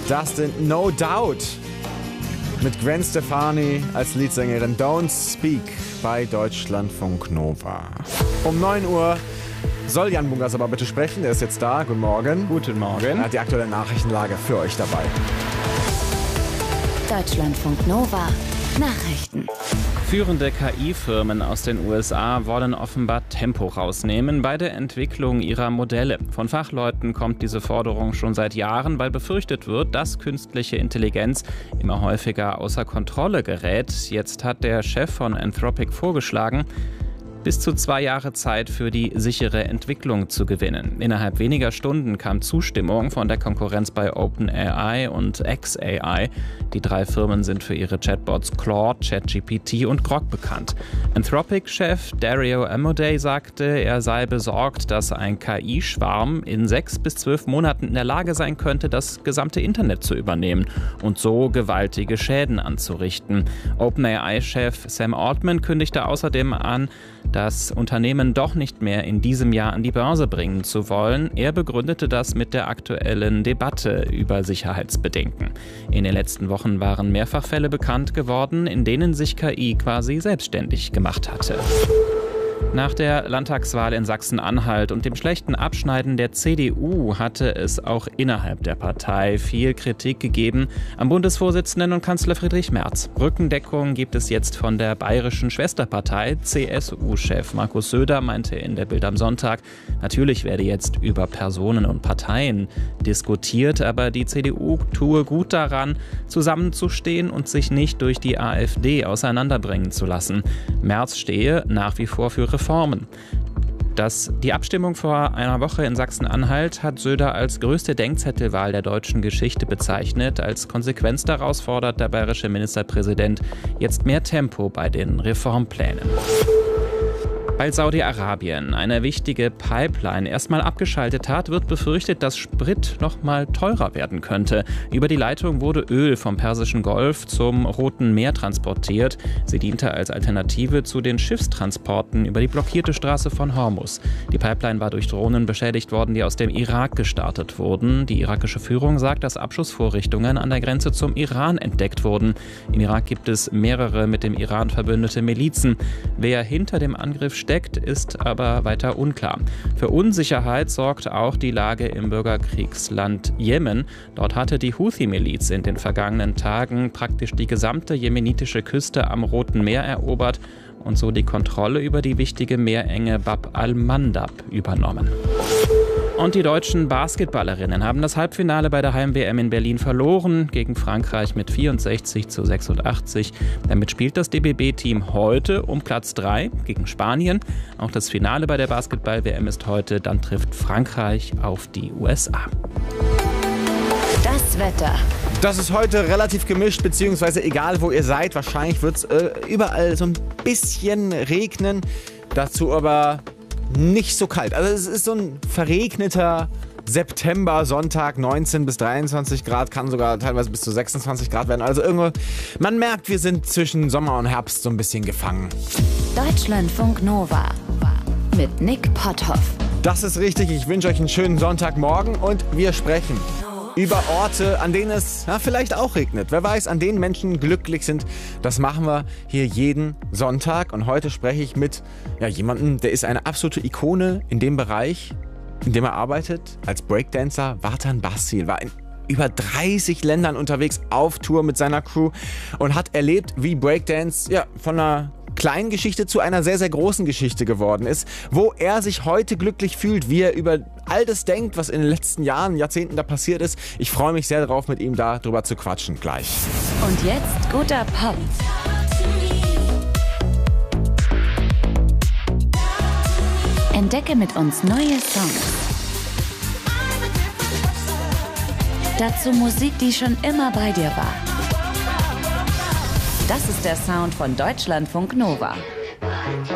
Das sind No Doubt mit Gwen Stefani als Leadsängerin. Don't Speak bei Deutschlandfunk Nova. Um 9 Uhr soll Jan Bunkers aber bitte sprechen. Der ist jetzt da. Guten Morgen. Guten Morgen. Er hat die aktuelle Nachrichtenlage für euch dabei. Deutschlandfunk Nova Nachrichten. Führende KI-Firmen aus den USA wollen offenbar Tempo rausnehmen bei der Entwicklung ihrer Modelle. Von Fachleuten kommt diese Forderung schon seit Jahren, weil befürchtet wird, dass künstliche Intelligenz immer häufiger außer Kontrolle gerät. Jetzt hat der Chef von Anthropic vorgeschlagen, bis zu 2 Jahre Zeit für die sichere Entwicklung zu gewinnen. Innerhalb weniger Stunden kam Zustimmung von der Konkurrenz bei OpenAI und xAI. Die 3 Firmen sind für ihre Chatbots Claude, ChatGPT und Grok bekannt. Anthropic-Chef Dario Amodei sagte, er sei besorgt, dass ein KI-Schwarm in 6 bis 12 Monaten in der Lage sein könnte, das gesamte Internet zu übernehmen und so gewaltige Schäden anzurichten. OpenAI-Chef Sam Altman kündigte außerdem an, das Unternehmen doch nicht mehr in diesem Jahr an die Börse bringen zu wollen. Er begründete das mit der aktuellen Debatte über Sicherheitsbedenken. In den letzten Wochen waren mehrfach Fälle bekannt geworden, in denen sich KI quasi selbstständig gemacht hatte. Nach der Landtagswahl in Sachsen-Anhalt und dem schlechten Abschneiden der CDU hatte es auch innerhalb der Partei viel Kritik gegeben am Bundesvorsitzenden und Kanzler Friedrich Merz. Rückendeckung gibt es jetzt von der bayerischen Schwesterpartei. CSU-Chef Markus Söder meinte in der Bild am Sonntag, natürlich werde jetzt über Personen und Parteien diskutiert, aber die CDU tue gut daran, zusammenzustehen und sich nicht durch die AfD auseinanderbringen zu lassen. Merz stehe nach wie vor für Reformen. Die Abstimmung vor einer Woche in Sachsen-Anhalt hat Söder als größte Denkzettelwahl der deutschen Geschichte bezeichnet. Als Konsequenz daraus fordert der bayerische Ministerpräsident jetzt mehr Tempo bei den Reformplänen. Weil Saudi-Arabien eine wichtige Pipeline erstmal abgeschaltet hat, wird befürchtet, dass Sprit noch mal teurer werden könnte. Über die Leitung wurde Öl vom Persischen Golf zum Roten Meer transportiert. Sie diente als Alternative zu den Schiffstransporten über die blockierte Straße von Hormuz. Die Pipeline war durch Drohnen beschädigt worden, die aus dem Irak gestartet wurden. Die irakische Führung sagt, dass Abschussvorrichtungen an der Grenze zum Iran entdeckt wurden. Im Irak gibt es mehrere mit dem Iran verbündete Milizen. Wer hinter dem Angriff steckt, ist aber weiter unklar. Für Unsicherheit sorgt auch die Lage im Bürgerkriegsland Jemen. Dort hatte die Houthi-Miliz in den vergangenen Tagen praktisch die gesamte jemenitische Küste am Roten Meer erobert und so die Kontrolle über die wichtige Meerenge Bab al-Mandab übernommen. Und die deutschen Basketballerinnen haben das Halbfinale bei der Heim-WM in Berlin verloren, gegen Frankreich mit 64:86. Damit spielt das DBB-Team heute um Platz 3 gegen Spanien. Auch das Finale bei der Basketball-WM ist heute, dann trifft Frankreich auf die USA. Das Wetter. Das ist heute relativ gemischt, beziehungsweise egal wo ihr seid, wahrscheinlich wird es überall so ein bisschen regnen. Dazu aber nicht so kalt. Also es ist so ein verregneter September, Sonntag, 19 bis 23 Grad, kann sogar teilweise bis zu 26 Grad werden. Also irgendwo, man merkt, wir sind zwischen Sommer und Herbst so ein bisschen gefangen. Deutschlandfunk Nova mit Nick Potthoff. Das ist richtig, ich wünsche euch einen schönen Sonntagmorgen und wir sprechen über Orte, an denen es vielleicht auch regnet. Wer weiß, an denen Menschen glücklich sind. Das machen wir hier jeden Sonntag. Und heute spreche ich mit jemandem, der ist eine absolute Ikone in dem Bereich, in dem er arbeitet. Als Breakdancer, Vartan Basil war in über 30 Ländern unterwegs auf Tour mit seiner Crew und hat erlebt, wie Breakdance von einer kleinen Geschichte zu einer sehr, sehr großen Geschichte geworden ist, wo er sich heute glücklich fühlt, wie er über all das denkt, was in den letzten Jahren, Jahrzehnten da passiert ist. Ich freue mich sehr darauf, mit ihm darüber zu quatschen gleich. Und jetzt guter Pop. Entdecke mit uns neue Songs. Dazu Musik, die schon immer bei dir war. Das ist der Sound von Deutschlandfunk Nova.